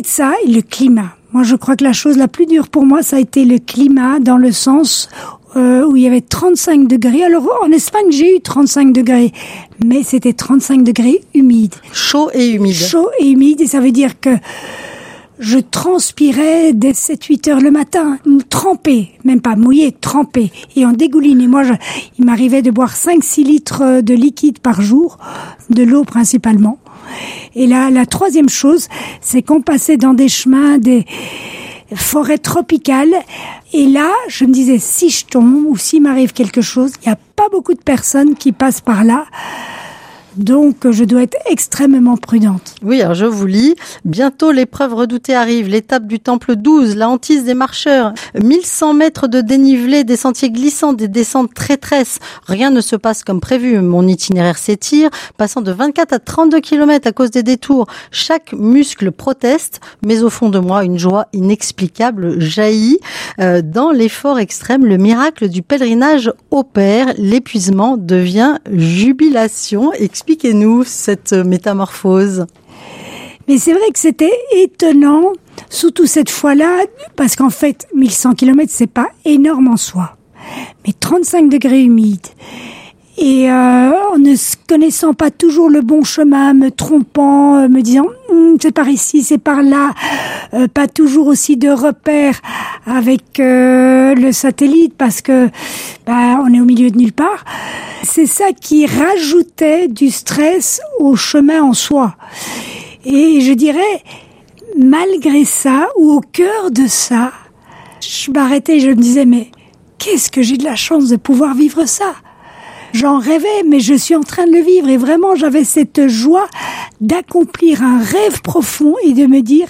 côté de ça, le climat. Moi, je crois que la chose la plus dure pour moi, ça a été le climat, dans le sens où il y avait 35 degrés. Alors, en Espagne, j'ai eu 35 degrés, mais c'était 35 degrés humides. Chaud et humide. Chaud et humide, et ça veut dire que je transpirais dès 7-8 heures le matin, trempée, même pas mouillée, trempée, et en dégouline. Et moi, il m'arrivait de boire 5-6 litres de liquide par jour, de l'eau principalement. Et là, la troisième chose, c'est qu'on passait dans des chemins, des forêts tropicales. Et là, je me disais, si je tombe ou s'il m'arrive quelque chose, il n'y a pas beaucoup de personnes qui passent par là. Donc, je dois être extrêmement prudente. Oui, alors je vous lis. Bientôt, l'épreuve redoutée arrive. L'étape du Temple 12, la hantise des marcheurs. 1100 mètres de dénivelé, des sentiers glissants, des descentes traîtresses. Rien ne se passe comme prévu. Mon itinéraire s'étire, passant de 24 à 32 km à cause des détours. Chaque muscle proteste, mais au fond de moi, une joie inexplicable jaillit. Dans l'effort extrême, le miracle du pèlerinage opère. L'épuisement devient jubilation. Expliquez-nous cette métamorphose. Mais c'est vrai que c'était étonnant, surtout cette fois-là, parce qu'en fait, 1100 km, c'est pas énorme en soi. Mais 35 degrés humides. Et en ne connaissant pas toujours le bon chemin, me trompant, me disant c'est par ici, c'est par là, pas toujours aussi de repères avec le satellite parce que on est au milieu de nulle part. C'est ça qui rajoutait du stress au chemin en soi. Et je dirais, malgré ça, ou au cœur de ça, je m'arrêtais et je me disais mais qu'est-ce que j'ai de la chance de pouvoir vivre ça. J'en rêvais, mais je suis en train de le vivre. Et vraiment, j'avais cette joie d'accomplir un rêve profond et de me dire,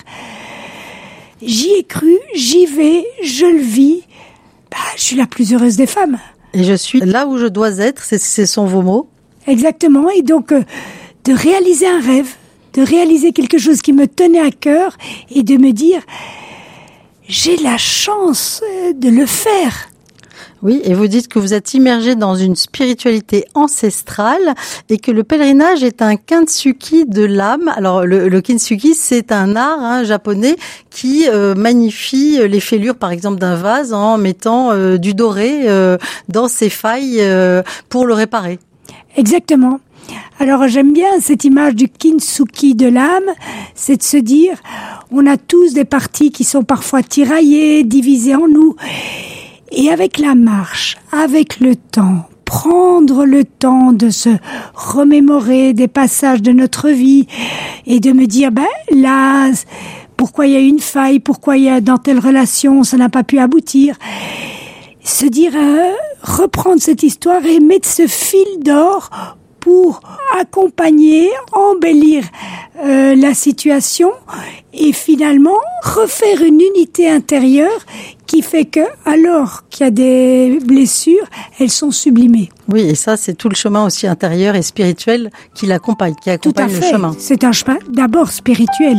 j'y ai cru, j'y vais, je le vis. Je suis la plus heureuse des femmes. Et je suis là où je dois être, ce sont vos mots. Exactement. Et donc, de réaliser un rêve, de réaliser quelque chose qui me tenait à cœur et de me dire, j'ai la chance de le faire. Oui, et vous dites que vous êtes immergé dans une spiritualité ancestrale et que le pèlerinage est un kintsugi de l'âme. Alors, le kintsugi, c'est un art japonais qui magnifie les fêlures, par exemple, d'un vase en mettant du doré dans ses failles pour le réparer. Exactement. Alors, j'aime bien cette image du kintsugi de l'âme, c'est de se dire, on a tous des parties qui sont parfois tiraillées, divisées en nous. Et avec la marche, avec le temps, prendre le temps de se remémorer des passages de notre vie et de me dire, là, pourquoi il y a eu une faille, pourquoi il y a dans telle relation, ça n'a pas pu aboutir. Se dire, reprendre cette histoire et mettre ce fil d'or pour accompagner, embellir la situation et finalement refaire une unité intérieure qui fait que, alors qu'il y a des blessures, elles sont sublimées. Oui, et ça, c'est tout le chemin aussi intérieur et spirituel qui l'accompagne, qui accompagne le chemin. C'est un chemin d'abord spirituel.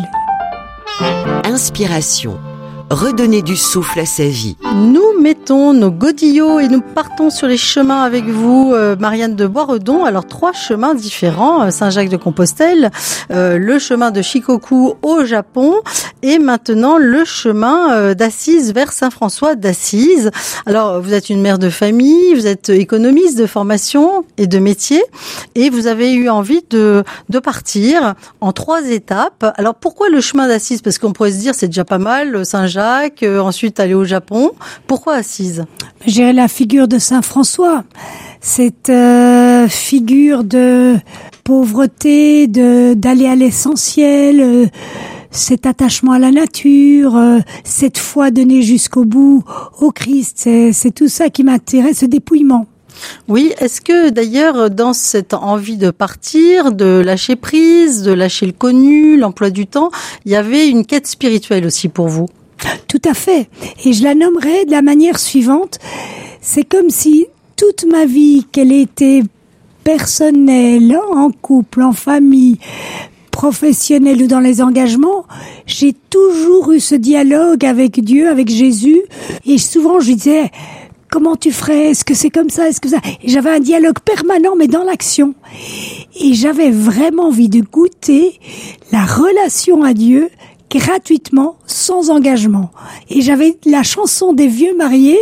Inspiration. Redonner du souffle à sa vie. Nous mettons nos godillots et nous partons sur les chemins avec vous, Marianne de Boisredon. Alors, 3 chemins différents, Saint-Jacques-de-Compostelle, le chemin de Shikoku au Japon et maintenant le chemin d'Assise vers Saint-François d'Assise. Alors, vous êtes une mère de famille, vous êtes économiste de formation et de métier et vous avez eu envie de partir en 3 étapes. Alors, pourquoi le chemin d'Assise? Parce qu'on pourrait se dire, c'est déjà pas mal, Saint-Jacques, ensuite aller au Japon. Pourquoi Assise? J'irai la figure de Saint François. Cette figure de pauvreté, d'aller à l'essentiel, cet attachement à la nature, cette foi donnée jusqu'au bout au Christ. C'est tout ça qui m'intéresse, ce dépouillement. Oui, est-ce que d'ailleurs dans cette envie de partir, de lâcher prise, de lâcher le connu, l'emploi du temps, il y avait une quête spirituelle aussi pour vous? Tout à fait. Et je la nommerais de la manière suivante. C'est comme si toute ma vie, qu'elle était personnelle, en couple, en famille, professionnelle ou dans les engagements, j'ai toujours eu ce dialogue avec Dieu, avec Jésus. Et souvent, je lui disais, comment tu ferais? Est-ce que c'est comme ça? Est-ce que ça? Et j'avais un dialogue permanent, mais dans l'action. Et j'avais vraiment envie de goûter la relation à Dieu gratuitement, sans engagement. Et j'avais la chanson des vieux mariés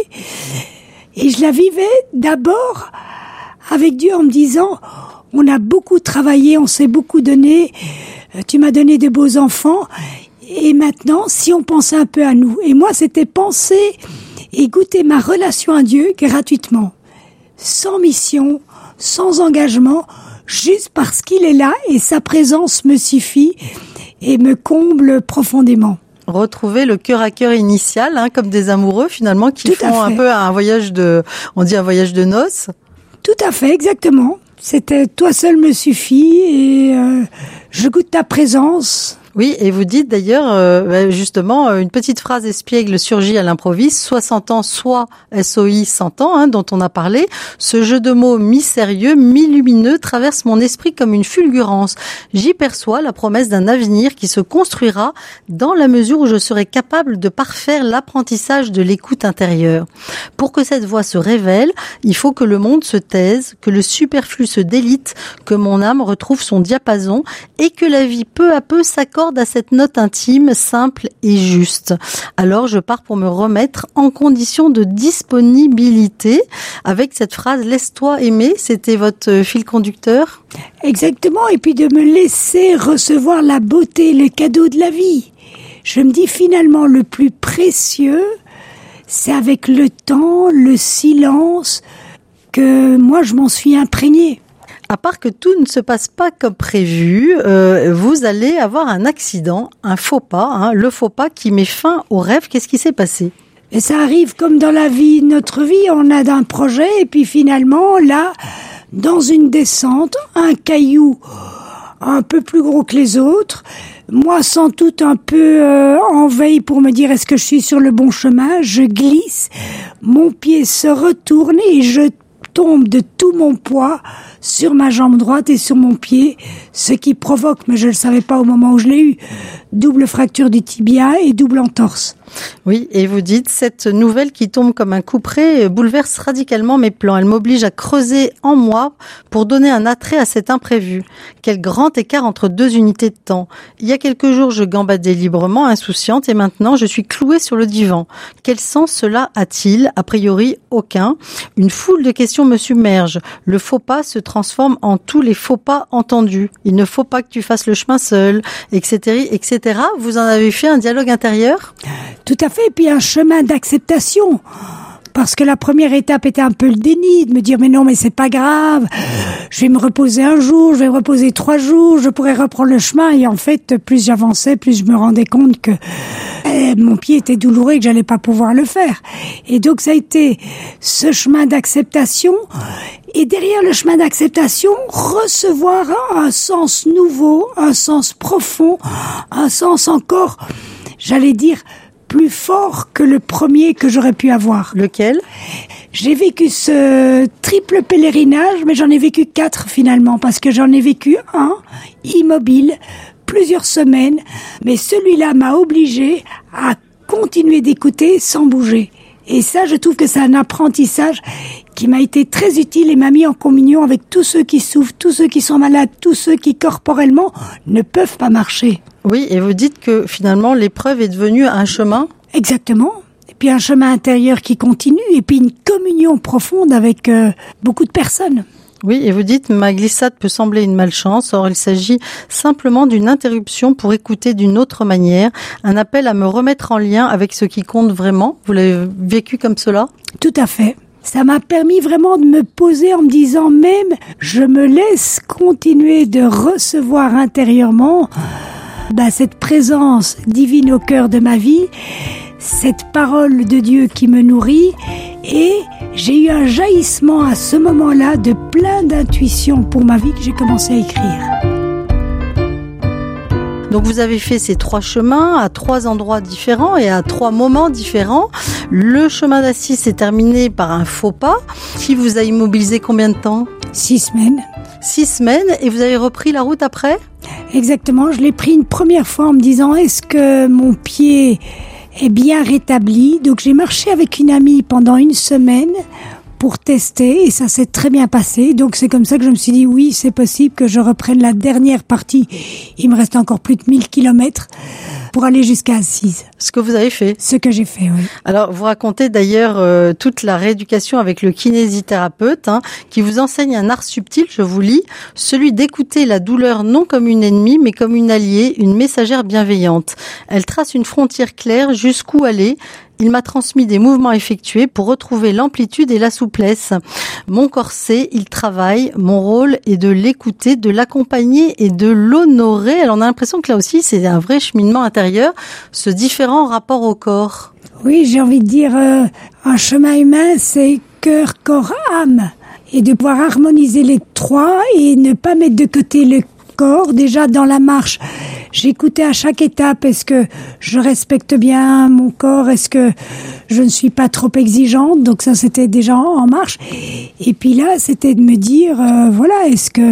et je la vivais d'abord avec Dieu en me disant, on a beaucoup travaillé, on s'est beaucoup donné, tu m'as donné de beaux enfants et maintenant, si on pensait un peu à nous. Et moi, c'était penser et goûter ma relation à Dieu gratuitement, sans mission, sans engagement, juste parce qu'il est là et sa présence me suffit et me comble profondément. Retrouver le cœur à cœur initial, comme des amoureux finalement qui font un peu un voyage on dit un voyage de noces. Tout à fait, exactement. C'était toi seul me suffit et je goûte ta présence. Oui, et vous dites d'ailleurs, justement, une petite phrase espiègle surgit à l'improviste, 60 ans, soit SOI 100 ans, dont on a parlé. Ce jeu de mots mi-sérieux, mi-lumineux traverse mon esprit comme une fulgurance. J'y perçois la promesse d'un avenir qui se construira dans la mesure où je serai capable de parfaire l'apprentissage de l'écoute intérieure. Pour que cette voix se révèle, il faut que le monde se taise, que le superflu se délite, que mon âme retrouve son diapason et que la vie peu à peu s'accorde à cette note intime, simple et juste. Alors je pars pour me remettre en condition de disponibilité avec cette phrase « Laisse-toi aimer », c'était votre fil conducteur ? Exactement, et puis de me laisser recevoir la beauté, le cadeau de la vie. Je me dis finalement le plus précieux, c'est avec le temps, le silence, que moi je m'en suis imprégnée. À part que tout ne se passe pas comme prévu, vous allez avoir un accident, un faux pas, le faux pas qui met fin au rêve. Qu'est-ce qui s'est passé ? Et ça arrive comme dans la vie, notre vie, on a un projet et puis finalement, là, dans une descente, un caillou un peu plus gros que les autres, moi sans doute un peu en veille pour me dire est-ce que je suis sur le bon chemin, je glisse, mon pied se retourne et je tombe de tout mon poids sur ma jambe droite et sur mon pied, ce qui provoque, mais je ne le savais pas au moment où je l'ai eu, double fracture du tibia et double entorse. Oui, et vous dites, cette nouvelle qui tombe comme un couperet bouleverse radicalement mes plans. Elle m'oblige à creuser en moi pour donner un attrait à cet imprévu. Quel grand écart entre deux unités de temps. Il y a quelques jours, je gambadais librement, insouciante, et maintenant, je suis clouée sur le divan. Quel sens cela a-t-il ? A priori, aucun. Une foule de questions me submerge. Le faux pas se transforme en tous les faux pas entendus. Il ne faut pas que tu fasses le chemin seul, etc., etc. Vous en avez fait un dialogue intérieur ? Tout à fait, et puis un chemin d'acceptation. Parce que la première étape était un peu le déni, de me dire mais non, mais c'est pas grave, je vais me reposer un jour, je vais me reposer 3 jours, je pourrais reprendre le chemin. Et en fait, plus j'avançais, plus je me rendais compte que mon pied était douloureux et que j'allais pas pouvoir le faire. Et donc ça a été ce chemin d'acceptation. Et derrière le chemin d'acceptation, recevoir un sens nouveau, un sens profond, un sens encore, j'allais dire, plus fort que le premier que j'aurais pu avoir. Lequel ? J'ai vécu ce triple pèlerinage, mais j'en ai vécu 4 finalement, parce que j'en ai vécu un, immobile, plusieurs semaines, mais celui-là m'a obligé à continuer d'écouter sans bouger. Et ça, je trouve que c'est un apprentissage qui m'a été très utile et m'a mis en communion avec tous ceux qui souffrent, tous ceux qui sont malades, tous ceux qui corporellement ne peuvent pas marcher. Oui, et vous dites que finalement l'épreuve est devenue un chemin ? Exactement. Et puis un chemin intérieur qui continue et puis une communion profonde avec beaucoup de personnes. Oui, et vous dites, ma glissade peut sembler une malchance, or il s'agit simplement d'une interruption pour écouter d'une autre manière, un appel à me remettre en lien avec ce qui compte vraiment. Vous l'avez vécu comme cela ? Tout à fait. Ça m'a permis vraiment de me poser en me disant même, je me laisse continuer de recevoir intérieurement cette présence divine au cœur de ma vie, cette parole de Dieu qui me nourrit, et j'ai eu un jaillissement à ce moment-là de plein d'intuitions pour ma vie que j'ai commencé à écrire. Donc vous avez fait ces 3 chemins à 3 endroits différents et à 3 moments différents. Le chemin d'Assise s'est terminé par un faux pas qui vous a immobilisé combien de temps ? 6 semaines. 6 semaines, et vous avez repris la route après ? Exactement, je l'ai pris une première fois en me disant est-ce que mon pied est bien rétabli. Donc j'ai marché avec une amie pendant 1 semaine pour tester et ça s'est très bien passé. Donc c'est comme ça que je me suis dit oui, c'est possible que je reprenne la dernière partie. Il me reste encore plus de 1000 kilomètres pour aller jusqu'à Assise. Ce que vous avez fait. Ce que j'ai fait, oui. Alors, vous racontez d'ailleurs toute la rééducation avec le kinésithérapeute qui vous enseigne un art subtil, je vous lis, celui d'écouter la douleur non comme une ennemie, mais comme une alliée, une messagère bienveillante. Elle trace une frontière claire jusqu'où aller. Il m'a transmis des mouvements effectués pour retrouver l'amplitude et la souplesse. Mon corset, il travaille. Mon rôle est de l'écouter, de l'accompagner et de l'honorer. Alors on a l'impression que là aussi, c'est un vrai cheminement intérieur, ce différent rapport au corps. Oui, j'ai envie de dire, un chemin humain, c'est cœur, corps, âme. Et de pouvoir harmoniser les trois et ne pas mettre de côté le corps. Déjà dans la marche, j'écoutais à chaque étape, est-ce que je respecte bien mon corps, est-ce que je ne suis pas trop exigeante, donc ça c'était déjà en marche. Et puis là, c'était de me dire, voilà,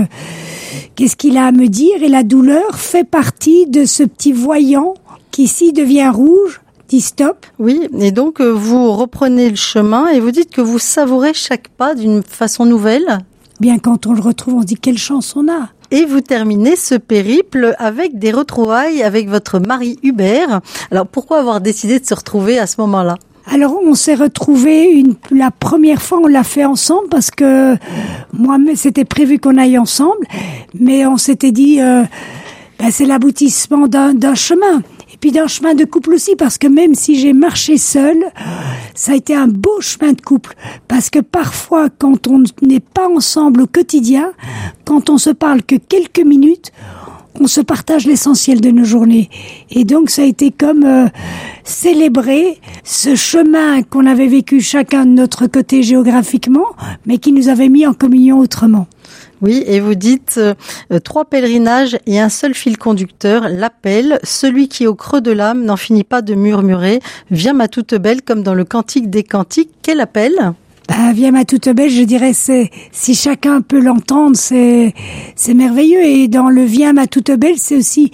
qu'est-ce qu'il a à me dire, et la douleur fait partie de ce petit voyant qui ici devient rouge, dit stop. Oui, et donc vous reprenez le chemin et vous dites que vous savourez chaque pas d'une façon nouvelle. Bien quand on le retrouve, on se dit quelle chance on a. Et vous terminez ce périple avec des retrouvailles avec votre mari Hubert. Alors pourquoi avoir décidé de se retrouver à ce moment-là ? Alors on s'est retrouvés la première fois, on l'a fait ensemble parce que moi c'était prévu qu'on aille ensemble, mais on s'était dit c'est l'aboutissement d'un chemin. Et puis d'un chemin de couple aussi, parce que même si j'ai marché seule, ça a été un beau chemin de couple. Parce que parfois, quand on n'est pas ensemble au quotidien, quand on se parle que quelques minutes, on se partage l'essentiel de nos journées. Et donc ça a été comme célébrer ce chemin qu'on avait vécu chacun de notre côté géographiquement, mais qui nous avait mis en communion autrement. Oui, et vous dites 3 pèlerinages et un seul fil conducteur, l'appel, celui qui au creux de l'âme n'en finit pas de murmurer, viens ma toute belle, comme dans le Cantique des Cantiques. Quel appel ? Viens ma toute belle, je dirais, si chacun peut l'entendre, c'est merveilleux. Et dans le viens ma toute belle, c'est aussi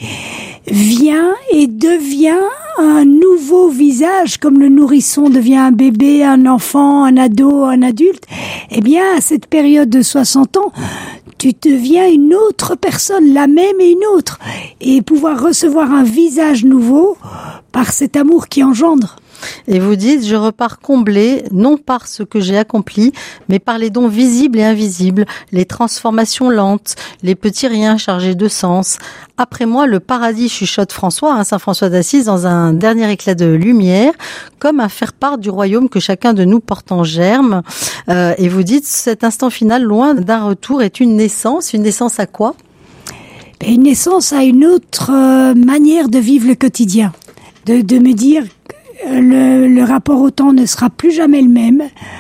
viens et deviens un nouveau visage, comme le nourrisson devient un bébé, un enfant, un ado, un adulte. Eh bien, à cette période de 60 ans, tu deviens une autre personne, la même et une autre. Et pouvoir recevoir un visage nouveau par cet amour qui engendre. Et vous dites, je repars comblé, non par ce que j'ai accompli, mais par les dons visibles et invisibles, les transformations lentes, les petits riens chargés de sens. Après moi, le paradis, chuchote François, Saint François d'Assise, dans un dernier éclat de lumière, comme un faire-part du royaume que chacun de nous porte en germe. Et vous dites, cet instant final, loin d'un retour, est une naissance. Une naissance à quoi ? Une naissance à une autre manière de vivre le quotidien. De me dire... Le rapport au temps ne sera plus jamais le même.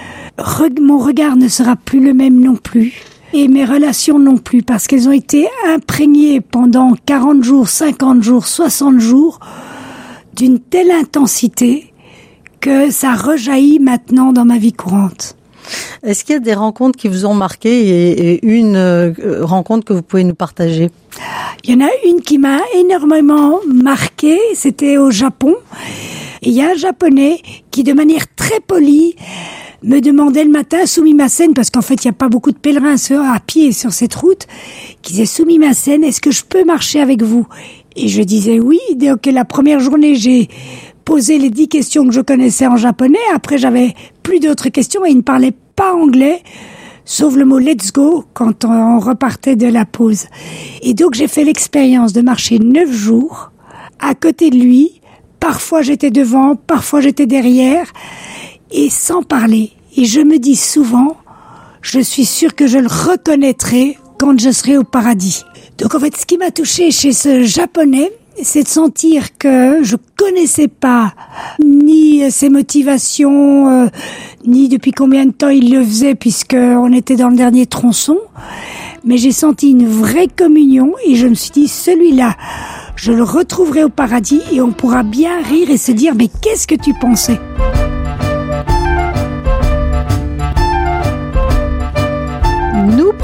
Mon regard ne sera plus le même non plus. Et mes relations non plus, parce qu'elles ont été imprégnées pendant 40 jours, 50 jours, 60 jours d'une telle intensité que ça rejaillit maintenant dans ma vie courante. Est-ce qu'il y a des rencontres qui vous ont marqué et une rencontre que vous pouvez nous partager ? Il y en a une qui m'a énormément marquée, c'était au Japon. Et il y a un Japonais qui, de manière très polie, me demandait le matin, Sumimasen, parce qu'en fait, il n'y a pas beaucoup de pèlerins à pied sur cette route, qui disait, Sumimasen, est-ce que je peux marcher avec vous ? Et je disais oui. Donc, la première journée, j'ai posé les 10 questions que je connaissais en japonais. Après, j'avais plus d'autres questions et il ne parlait pas anglais, sauf le mot let's go quand on repartait de la pause. Et donc, j'ai fait l'expérience de marcher 9 jours à côté de lui. Parfois j'étais devant, parfois j'étais derrière, et sans parler. Et je me dis souvent, je suis sûre que je le reconnaîtrai quand je serai au paradis. Donc en fait, ce qui m'a touchée chez ce Japonais, c'est de sentir que je connaissais pas ni ses motivations, ni depuis combien de temps il le faisait, puisqu'on était dans le dernier tronçon. Mais j'ai senti une vraie communion et je me suis dit, celui-là, je le retrouverai au paradis et on pourra bien rire et se dire, mais qu'est-ce que tu pensais ? Nous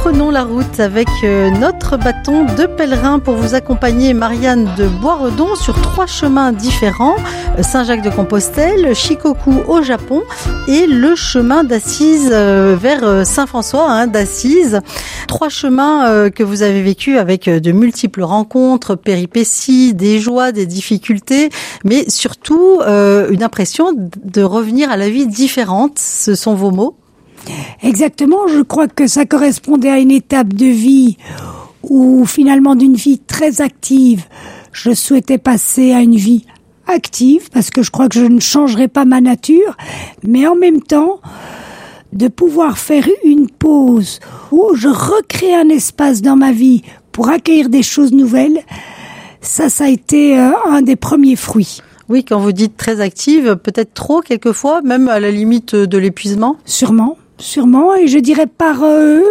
reprenons la route avec notre bâton de pèlerin pour vous accompagner, Marianne de Boisredon, sur 3 chemins différents, Saint-Jacques-de-Compostelle, Shikoku au Japon et le chemin d'Assise vers Saint-François d'Assise. 3 chemins que vous avez vécus avec de multiples rencontres, péripéties, des joies, des difficultés, mais surtout une impression de revenir à la vie différente. Ce sont vos mots? Exactement, je crois que ça correspondait à une étape de vie où finalement d'une vie très active, je souhaitais passer à une vie active parce que je crois que je ne changerai pas ma nature, mais en même temps de pouvoir faire une pause où je recrée un espace dans ma vie pour accueillir des choses nouvelles, ça a été un des premiers fruits. Oui, quand vous dites très active, peut-être trop quelquefois, même à la limite de l'épuisement? Sûrement, et je dirais par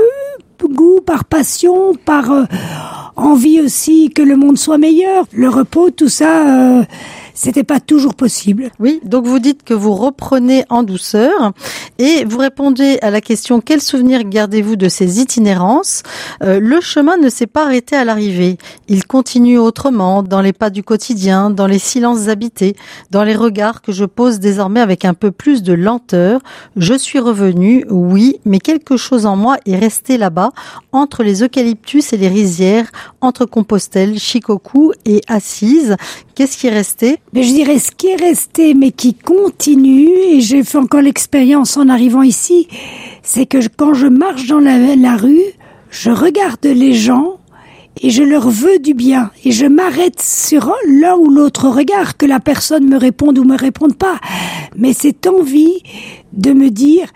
goût, par passion, par envie aussi que le monde soit meilleur. Le repos, tout ça, c'était pas toujours possible. Oui, donc vous dites que vous reprenez en douceur et vous répondez à la question: quel souvenir gardez-vous de ces itinérances? Le chemin ne s'est pas arrêté à l'arrivée. Il continue autrement, dans les pas du quotidien, dans les silences habités, dans les regards que je pose désormais avec un peu plus de lenteur. Je suis revenue, oui, mais quelque chose en moi est resté là-bas, entre les eucalyptus et les rizières, entre Compostelle, Shikoku et Assise. Qu'est-ce qui est resté? Mais je dirais ce qui est resté, mais qui continue, et j'ai fait encore l'expérience en arrivant ici, c'est que quand je marche dans la rue, je regarde les gens et je leur veux du bien. Et je m'arrête sur l'un ou l'autre regard, que la personne me réponde ou me réponde pas. Mais cette envie de me dire,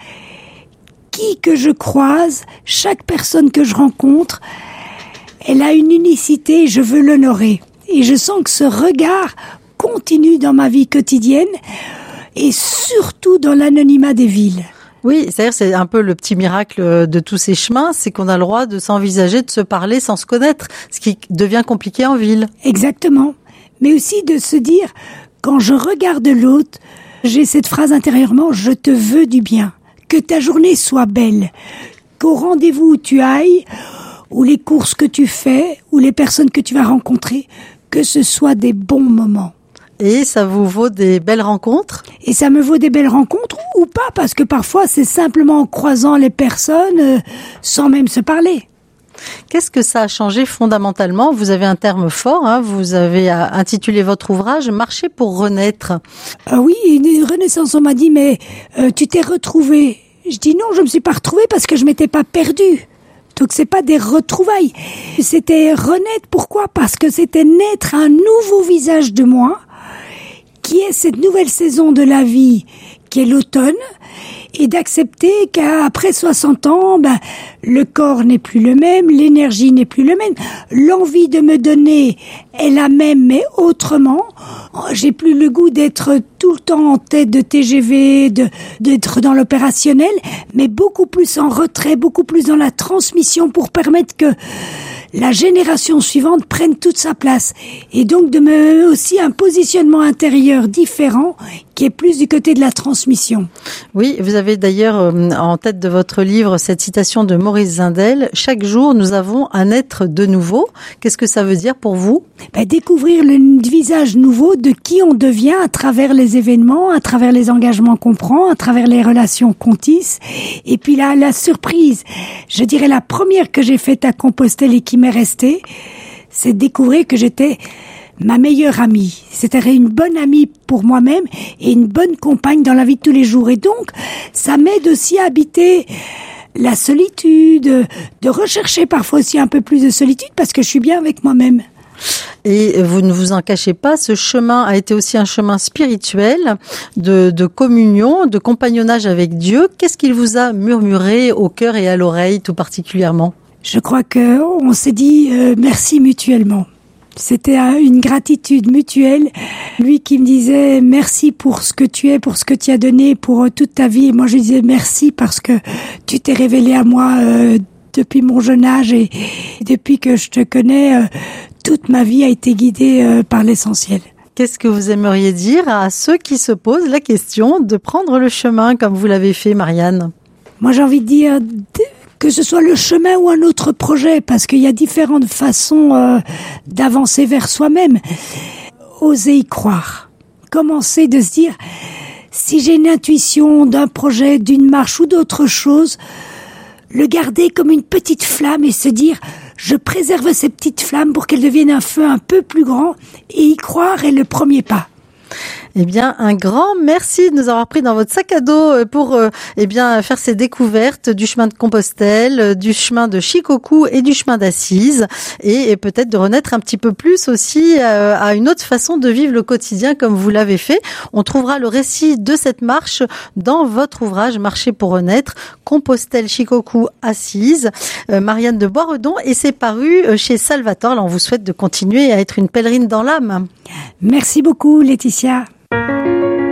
qui que je croise, chaque personne que je rencontre, elle a une unicité et je veux l'honorer. Et je sens que ce regard continue dans ma vie quotidienne et surtout dans l'anonymat des villes. Oui, c'est-à-dire c'est un peu le petit miracle de tous ces chemins, c'est qu'on a le droit de s'envisager, de se parler sans se connaître, ce qui devient compliqué en ville. Exactement. Mais aussi de se dire, quand je regarde l'autre, j'ai cette phrase intérieurement: je te veux du bien. Que ta journée soit belle. Qu'au rendez-vous où tu ailles, ou les courses que tu fais, ou les personnes que tu vas rencontrer, que ce soit des bons moments. Et ça vous vaut des belles rencontres? Et ça me vaut des belles rencontres ou pas, parce que parfois c'est simplement en croisant les personnes sans même se parler. Qu'est-ce que ça a changé fondamentalement? Vous avez un terme fort, vous avez intitulé votre ouvrage « Marcher pour renaître ». Oui, une renaissance, on m'a dit « mais tu t'es retrouvée ». Je dis non, je me suis pas retrouvée parce que je m'étais pas perdue. Donc c'est pas des retrouvailles, c'était renaître. Pourquoi? Parce que c'était naître un nouveau visage de moi, qui est cette nouvelle saison de la vie, qui est l'automne, et d'accepter qu'après 60 ans, le corps n'est plus le même, l'énergie n'est plus le même, l'envie de me donner est la même, mais autrement. J'ai plus le goût d'être tout le temps en tête de TGV, d'être dans l'opérationnel, mais beaucoup plus en retrait, beaucoup plus dans la transmission pour permettre que la génération suivante prenne toute sa place. Et donc de me aussi un positionnement intérieur différent qui est plus du côté de la transmission. Oui, vous avez d'ailleurs en tête de votre livre cette citation de Maurice Zindel: « Chaque jour, nous avons un être de nouveau ». Qu'est-ce que ça veut dire pour vous? Découvrir le visage nouveau de qui on devient à travers les événements, à travers les engagements qu'on prend, à travers les relations qu'on tisse. Et puis la surprise, je dirais la première que j'ai faite à Compostelle et qui m'est restée, c'est de découvrir que j'étais ma meilleure amie. C'était une bonne amie pour moi-même et une bonne compagne dans la vie de tous les jours. Et donc, ça m'aide aussi à habiter la solitude, de rechercher parfois aussi un peu plus de solitude parce que je suis bien avec moi-même. Et vous ne vous en cachez pas, ce chemin a été aussi un chemin spirituel, de communion, de compagnonnage avec Dieu. Qu'est-ce qu'il vous a murmuré au cœur et à l'oreille tout particulièrement? Je crois qu'on s'est dit merci mutuellement. C'était une gratitude mutuelle. Lui qui me disait merci pour ce que tu es, pour ce que tu as donné pour toute ta vie. Et moi je lui disais merci parce que tu t'es révélé à moi depuis mon jeune âge et depuis que je te connais, toute ma vie a été guidée par l'essentiel. Qu'est-ce que vous aimeriez dire à ceux qui se posent la question de prendre le chemin comme vous l'avez fait, Marianne? Moi j'ai envie de dire que ce soit le chemin ou un autre projet, parce qu'il y a différentes façons d'avancer vers soi-même. Oser y croire. Commencer de se dire, si j'ai une intuition d'un projet, d'une marche ou d'autre chose, le garder comme une petite flamme et se dire, je préserve ces petites flammes pour qu'elles deviennent un feu un peu plus grand, et y croire est le premier pas. Eh bien, un grand merci de nous avoir pris dans votre sac à dos pour faire ces découvertes du chemin de Compostelle, du chemin de Shikoku et du chemin d'Assise, et peut-être de renaître un petit peu plus aussi à une autre façon de vivre le quotidien comme vous l'avez fait. On trouvera le récit de cette marche dans votre ouvrage Marcher pour renaître, Compostelle, Shikoku, Assise, Marianne de Boisredon, et c'est paru chez Salvatore. Alors, on vous souhaite de continuer à être une pèlerine dans l'âme. Merci beaucoup, Laetitia.